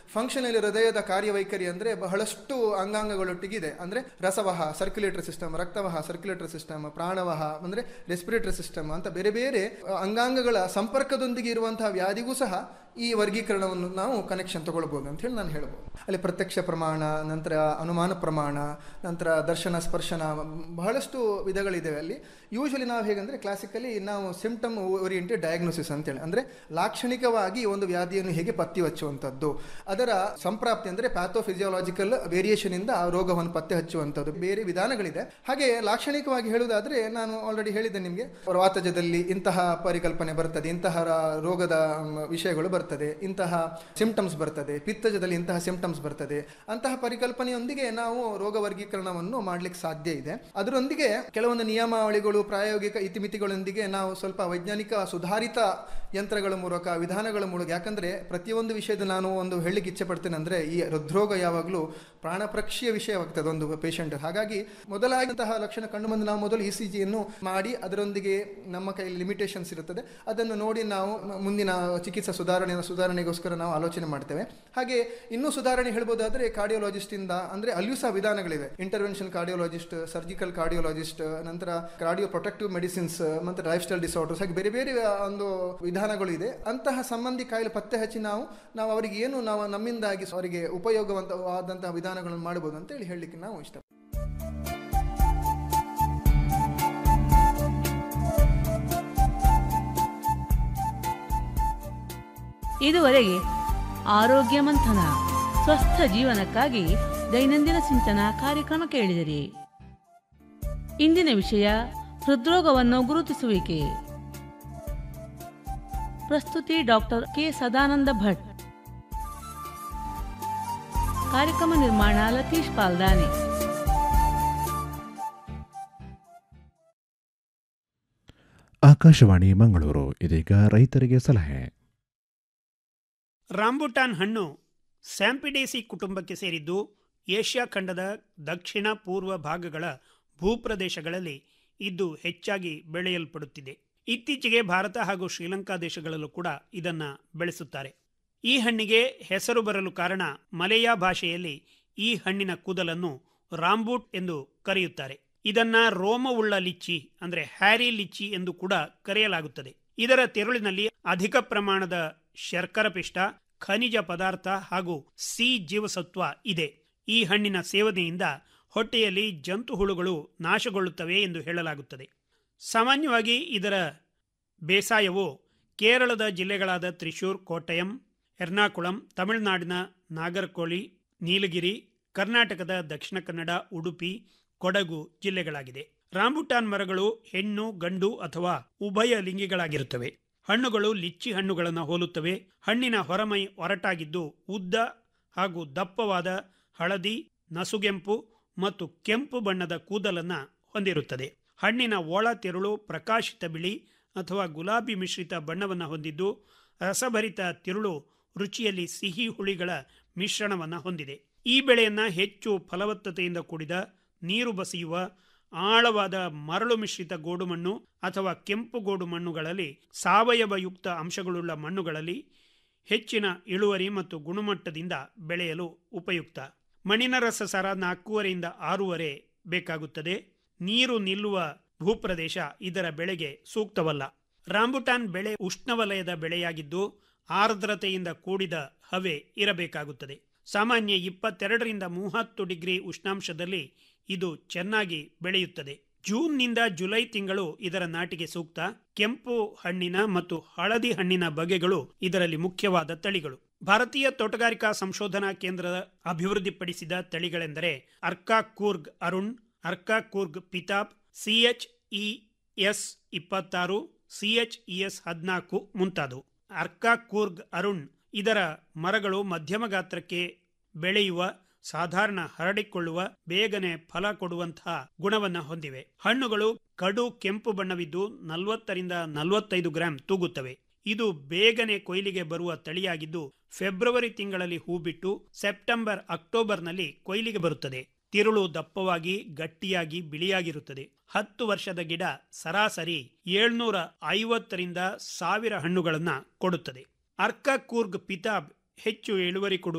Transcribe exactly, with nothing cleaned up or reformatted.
Functional ಹೃದಯದ ಕಾರ್ಯವೈಖರಿ ಅಂದರೆ ಬಹಳಷ್ಟು ಅಂಗಾಂಗಗಳೊಟ್ಟಿಗಿದೆ. ಅಂದರೆ ರಸವಹ ಸರ್ಕ್ಯುಲೇಟರಿ ಸಿಸ್ಟಮ್, ರಕ್ತವಹ ಸರ್ಕ್ಯುಲೇಟರಿ ಸಿಸ್ಟಮ್, ಪ್ರಾಣವಹ ಅಂದರೆ ರೆಸ್ಪಿರೇಟರಿ ಸಿಸ್ಟಮ್ ಅಂತ ಬೇರೆ ಬೇರೆ ಅಂಗಾಂಗಗಳ ಸಂಪರ್ಕದೊಂದಿಗೆ ಇರುವಂತಹ ವ್ಯಾಧಿಗೂ ಸಹ ಈ ವರ್ಗೀಕರಣವನ್ನು ನಾವು ಕನೆಕ್ಷನ್ ತಗೊಳ್ಬೋದು ಅಂತ ಹೇಳಿ ನಾನು ಹೇಳ್ಬೋದು. ಅಲ್ಲಿ ಪ್ರತ್ಯಕ್ಷ ಪ್ರಮಾಣ, ನಂತರ ಅನುಮಾನ ಪ್ರಮಾಣ, ನಂತರ ದರ್ಶನ ಸ್ಪರ್ಶನ, ಬಹಳಷ್ಟು ವಿಧಗಳಿದ್ದಾವೆ ಅಲ್ಲಿ. ಯೂಶಲಿ ನಾವು ಹೇಗೆಂದರೆ ಕ್ಲಾಸಿಕಲಿ ನಾವು ಸಿಂಪ್ಟಮ್ ಓರಿಯೆಂಟೆಡ್ ಡಯಾಗ್ನೋಸಿಸ್ ಅಂತೇಳಿ, ಅಂದರೆ ಲಾಕ್ಷಣಿಕವಾಗಿ ಒಂದು ವ್ಯಾಧಿಯನ್ನು ಹೇಗೆ ಪತ್ತೆ ಹಚ್ಚುವಂಥದ್ದು, ಅದರ ಸಂಪ್ರಾಪ್ತಿ ಅಂದರೆ ಪ್ಯಾಥೋಫಿಸಿಯಾಲಜಿಕಲ್ ವೇರಿಯೇಷನಿಂದ ಆ ರೋಗವನ್ನು ಪತ್ತೆ ಹಚ್ಚುವಂಥದ್ದು ಬೇರೆ ವಿಧಾನಗಳಿದೆ. ಹಾಗೆ ಲಾಕ್ಷಣಿಕವಾಗಿ ಹೇಳುವುದಾದರೆ ನಾನು ಆಲ್ರೆಡಿ ಹೇಳಿದ್ದೆ ನಿಮಗೆ, ವಾತಜದಲ್ಲಿ ಇಂತಹ ಪರಿಕಲ್ಪನೆ ಬರ್ತದೆ, ಇಂತಹ ರೋಗದ ವಿಷಯಗಳು ಬರ್ತದೆ, ಇಂತಹ ಸಿಂಪ್ಟಮ್ಸ್ ಬರ್ತದೆ, ಪಿತ್ತಜದಲ್ಲಿ ಇಂತಹ ಸಿಂಪ್ಟಮ್ಸ್ ಬರ್ತದೆ, ಅಂತಹ ಪರಿಕಲ್ಪನೆಯೊಂದಿಗೆ ನಾವು ರೋಗ ವರ್ಗೀಕರಣವನ್ನು ಮಾಡಲಿಕ್ಕೆ ಸಾಧ್ಯ ಇದೆ. ಅದರೊಂದಿಗೆ ಕೆಲವೊಂದು ನಿಯಮಾವಳಿಗಳು, ಪ್ರಾಯೋಗಿಕ ಇತಿಮಿತಿಗಳೊಂದಿಗೆ ನಾವು ಸ್ವಲ್ಪ ವೈಜ್ಞಾನಿಕ ಸುಧಾರಿತ ಯಂತ್ರಗಳ ಮೂಲಕ, ವಿಧಾನಗಳ ಮೂಲಕ, ಯಾಕಂದರೆ ಪ್ರತಿಯೊಂದು ವಿಷಯದ ನಾನು ಒಂದು ಹೇಳಲಿಕ್ಕೆ ಇಚ್ಛೆ ಪಡ್ತೇನೆ ಅಂದರೆ ಈ ಹೃದ್ರೋಗ ಯಾವಾಗಲೂ ಪ್ರಾಣಪ್ರಕ್ಷೀಯ ವಿಷಯವಾಗ್ತದೆ ಒಂದು ಪೇಷಂಟ್. ಹಾಗಾಗಿ ಮೊದಲಾಗಿಂತಹ ಲಕ್ಷಣ ಕಂಡು ಬಂದು ನಾವು ಮೊದಲು ಇ ಸಿ ಜಿಯನ್ನು ಮಾಡಿ ಅದರೊಂದಿಗೆ ನಮ್ಮ ಕೈಯಲ್ಲಿ ಲಿಮಿಟೇಷನ್ಸ್ ಇರುತ್ತದೆ, ಅದನ್ನು ನೋಡಿ ನಾವು ಮುಂದಿನ ಚಿಕಿತ್ಸಾ ಸುಧಾರಣೆ ಸುಧಾರಣೆಗೋಸ್ಕರ ನಾವು ಆಲೋಚನೆ ಮಾಡ್ತೇವೆ. ಹಾಗೆ ಇನ್ನೂ ಸುಧಾರಣೆ ಹೇಳ್ಬೋದಾದರೆ ಕಾರ್ಡಿಯೋಲಾಜಿಸ್ಟ್ ಇಂದ, ಅಂದರೆ ಅಲ್ಲಿಯೂ ಸಹ ವಿಧಾನಗಳಿವೆ. ಇಂಟರ್ವೆನ್ಷನ್ ಕಾರ್ಡಿಯೋಲಾಜಿಸ್ಟ್, ಸರ್ಜಿಕಲ್ ಕಾರ್ಡಿಯೋಲಾಜಿಸ್ಟ್, ನಂತರ ಕಾರ್ಡಿಯೋ ಪ್ರೊಟೆಕ್ಟಿವ್ ಮೆಡಿಸಿನ್ಸ್ ಮತ್ತು ಲೈಫ್ ಸ್ಟೈಲ್ ಡಿಸಾರ್ಡರ್ಸ್, ಹಾಗೆ ಬೇರೆ ಬೇರೆ ಒಂದು ವಿಧಾನಗಳು ಇದೆ. ಅಂತಹ ಸಂಬಂಧಿ ಕಾಯಿಲೆ ಪತ್ತೆ ಹಚ್ಚಿ ನಾವು ನಾವು ಅವರಿಗೆ ಏನು ನಾವು ನಮ್ಮಿಂದಾಗಿ ಅವರಿಗೆ ಉಪಯೋಗವಂತವಾದಂತಹ ವಿಧಾನಗಳನ್ನು ಮಾಡಬಹುದು ಅಂತ ಹೇಳಿ ಹೇಳಲಿಕ್ಕೆ ನಾವು ಇಷ್ಟ. ಇದುವರೆಗೆ ಆರೋಗ್ಯ ಮಂಥನ ಸ್ವಸ್ಥ ಜೀವನಕ್ಕಾಗಿ ದೈನಂದಿನ ಚಿಂತನ ಕಾರ್ಯಕ್ರಮ ಕೇಳಿದಿರಿ. ಇಂದಿನ ವಿಷಯ ಹೃದ್ರೋಗವನ್ನು ಗುರುತಿಸುವಿಕೆ. ಪ್ರಸ್ತುತಿ ಡಾಕ್ಟರ್ ಕೆ ಸದಾನಂದ ಭಟ್. ಕಾರ್ಯಕ್ರಮ ನಿರ್ಮಾಣ ಲತೀಶ್ ಪಾಲ್ದಾನೆ. ಆಕಾಶವಾಣಿ ಮಂಗಳೂರು. ಇದೀಗ ರೈತರಿಗೆ ಸಲಹೆ. ರಾಂಬುಟಾನ್ ಹಣ್ಣು ಸ್ಯಾಂಪಿಡೇಸಿ ಕುಟುಂಬಕ್ಕೆ ಸೇರಿದ್ದು ಏಷ್ಯಾ ಖಂಡದ ದಕ್ಷಿಣ ಪೂರ್ವ ಭಾಗಗಳ ಭೂಪ್ರದೇಶಗಳಲ್ಲಿ ಇದ್ದು ಹೆಚ್ಚಾಗಿ ಬೆಳೆಯಲ್ಪಡುತ್ತಿದೆ. ಇತ್ತೀಚೆಗೆ ಭಾರತ ಹಾಗೂ ಶ್ರೀಲಂಕಾ ದೇಶಗಳಲ್ಲೂ ಕೂಡ ಇದನ್ನು ಬೆಳೆಸುತ್ತಾರೆ. ಈ ಹಣ್ಣಿಗೆ ಹೆಸರು ಬರಲು ಕಾರಣ ಮಲೆಯಾ ಭಾಷೆಯಲ್ಲಿ ಈ ಹಣ್ಣಿನ ಕೂದಲನ್ನು ರಾಂಬೂಟ್ ಎಂದು ಕರೆಯುತ್ತಾರೆ. ಇದನ್ನ ರೋಮವುಳ್ಳ ಲಿಚ್ಚಿ ಅಂದರೆ ಹ್ಯಾರಿ ಲಿಚ್ಚಿ ಎಂದು ಕೂಡ ಕರೆಯಲಾಗುತ್ತದೆ. ಇದರ ತಿರುಳಿನಲ್ಲಿ ಅಧಿಕ ಪ್ರಮಾಣದ ಶರ್ಕರ ಪಿಷ್ಟ, ಖನಿಜ ಪದಾರ್ಥ ಹಾಗೂ ಸಿ ಜೀವಸತ್ವ ಇದೆ. ಈ ಹಣ್ಣಿನ ಸೇವನೆಯಿಂದ ಹೊಟ್ಟೆಯಲ್ಲಿ ಜಂತು ಹುಳುಗಳು ನಾಶಗೊಳ್ಳುತ್ತವೆ ಎಂದು ಹೇಳಲಾಗುತ್ತದೆ. ಸಾಮಾನ್ಯವಾಗಿ ಇದರ ಬೇಸಾಯವು ಕೇರಳದ ಜಿಲ್ಲೆಗಳಾದ ತ್ರಿಶೂರ್, ಕೋಟ್ಟಯಂ, ಎರ್ನಾಕುಳಂ, ತಮಿಳುನಾಡಿನ ನಾಗರ್ಕೋಳಿ, ನೀಲಗಿರಿ, ಕರ್ನಾಟಕದ ದಕ್ಷಿಣ ಕನ್ನಡ, ಉಡುಪಿ, ಕೊಡಗು ಜಿಲ್ಲೆಗಳಾಗಿದೆ. ರಾಂಬುಟಾನ್ ಮರಗಳು ಹೆಣ್ಣು, ಗಂಡು ಅಥವಾ ಉಭಯ ಲಿಂಗಿಗಳಾಗಿರುತ್ತವೆ. ಹಣ್ಣುಗಳು ಲಿಚ್ಚಿ ಹಣ್ಣುಗಳನ್ನು ಹೋಲುತ್ತವೆ. ಹಣ್ಣಿನ ಹೊರಮೈ ಒರಟಾಗಿದ್ದು ಉದ್ದ ಹಾಗೂ ದಪ್ಪವಾದ ಹಳದಿ, ನಸುಗೆಂಪು ಮತ್ತು ಕೆಂಪು ಬಣ್ಣದ ಕೂದಲನ್ನು ಹೊಂದಿರುತ್ತದೆ. ಹಣ್ಣಿನ ಒಳ ತಿರುಳು ಪ್ರಕಾಶಿತ ಬಿಳಿ ಅಥವಾ ಗುಲಾಬಿ ಮಿಶ್ರಿತ ಬಣ್ಣವನ್ನು ಹೊಂದಿದ್ದು ರಸಭರಿತ ತಿರುಳು ರುಚಿಯಲ್ಲಿ ಸಿಹಿ ಹುಳಿಗಳ ಮಿಶ್ರಣವನ್ನು ಹೊಂದಿದೆ. ಈ ಬೆಳೆಯನ್ನು ಹೆಚ್ಚು ಫಲವತ್ತತೆಯಿಂದ ಕೂಡಿದ ನೀರು ಬಸಿಯುವ ಆಳವಾದ ಮರಳು ಮಿಶ್ರಿತ ಗೋಡು ಮಣ್ಣು ಅಥವಾ ಕೆಂಪು ಗೋಡು ಮಣ್ಣುಗಳಲ್ಲಿ, ಸಾವಯವಯುಕ್ತ ಅಂಶಗಳುಳ್ಳ ಮಣ್ಣುಗಳಲ್ಲಿ ಹೆಚ್ಚಿನ ಇಳುವರಿ ಮತ್ತು ಗುಣಮಟ್ಟದಿಂದ ಬೆಳೆಯಲು ಉಪಯುಕ್ತ. ಮಣ್ಣಿನ ರಸಸಾರ ನಾಲ್ಕೂವರೆಯಿಂದ ಆರೂವರೆ ಬೇಕಾಗುತ್ತದೆ. ನೀರು ನಿಲ್ಲುವ ಭೂಪ್ರದೇಶ ಇದರ ಬೆಳೆಗೆ ಸೂಕ್ತವಲ್ಲ. ರಾಂಬುಟಾನ್ ಬೆಳೆ ಉಷ್ಣವಲಯದ ಬೆಳೆಯಾಗಿದ್ದು ಆರ್ದ್ರತೆಯಿಂದ ಕೂಡಿದ ಹವೆ ಇರಬೇಕಾಗುತ್ತದೆ. ಸಾಮಾನ್ಯ ಇಪ್ಪತ್ತೆರಡರಿಂದ ಮೂವತ್ತು ಡಿಗ್ರಿ ಉಷ್ಣಾಂಶದಲ್ಲಿ ಇದು ಚೆನ್ನಾಗಿ ಬೆಳೆಯುತ್ತದೆ. ಜೂನ್ನಿಂದ ಜುಲೈ ತಿಂಗಳು ಇದರ ನಾಟಿಗೆ ಸೂಕ್ತ. ಕೆಂಪು ಹಣ್ಣಿನ ಮತ್ತು ಹಳದಿ ಹಣ್ಣಿನ ಬಗೆಗಳು ಇದರಲ್ಲಿ ಮುಖ್ಯವಾದ ತಳಿಗಳು. ಭಾರತೀಯ ತೋಟಗಾರಿಕಾ ಸಂಶೋಧನಾ ಕೇಂದ್ರದ ಅಭಿವೃದ್ಧಿಪಡಿಸಿದ ತಳಿಗಳೆಂದರೆ Arka Coorg Arun, Arka Coorg ಪಿತಾಬ್, C H E S ಇಪ್ಪತ್ತಾರು, ಸಿ ಎಚ್ ಇ ಎಸ್ ಹದಿನಾಲ್ಕು ಮುಂತಾದವು. ಅರ್ಕಾ ಕೂರ್ಗ್ ಅರುಣ್ ಇದರ ಮರಗಳು ಮಧ್ಯಮ ಗಾತ್ರಕ್ಕೆ ಬೆಳೆಯುವ, ಸಾಧಾರಣ ಹರಡಿಕೊಳ್ಳುವ, ಬೇಗನೆ ಫಲ ಕೊಡುವಂತಹ ಗುಣವನ್ನು ಹೊಂದಿವೆ. ಹಣ್ಣುಗಳು ಕಡು ಕೆಂಪು ಬಣ್ಣವಿದ್ದು ನಲವತ್ತರಿಂದ ನಲವತ್ತೈದು ಗ್ರಾಂ ತೂಗುತ್ತವೆ. ಇದು ಬೇಗನೆ ಕೊಯ್ಲಿಗೆ ಬರುವ ತಳಿಯಾಗಿದ್ದು ಫೆಬ್ರವರಿ ತಿಂಗಳಲ್ಲಿ ಹೂ ಬಿಟ್ಟು ಸೆಪ್ಟೆಂಬರ್ ಅಕ್ಟೋಬರ್ನಲ್ಲಿ ಕೊಯ್ಲಿಗೆ ಬರುತ್ತದೆ. ತಿರುಳು ದಪ್ಪವಾಗಿ ಗಟ್ಟಿಯಾಗಿ ಬಿಳಿಯಾಗಿರುತ್ತದೆ. ಹತ್ತು ವರ್ಷದ ಗಿಡ ಸರಾಸರಿ ಏಳ್ನೂರ ಐವತ್ತರಿಂದ ಸಾವಿರ ಹಣ್ಣುಗಳನ್ನು ಕೊಡುತ್ತದೆ. ಅರ್ಕಾ ಕೂರ್ಗ್ ಪಿತಾಬ್ ಹೆಚ್ಚು ಇಳುವರಿ ಕೊಡುವ